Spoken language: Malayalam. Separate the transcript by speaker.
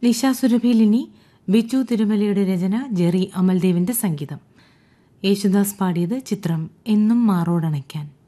Speaker 1: നിശ സുരഭിലിനി, ബിജു തിരുമലയുടെ രചന, ജെറി അമൽദേവിന്റെ സംഗീതം. യേശുദാസ് പാടിയത്. ചിത്രം എന്നും മാറോടണയ്ക്കാൻ.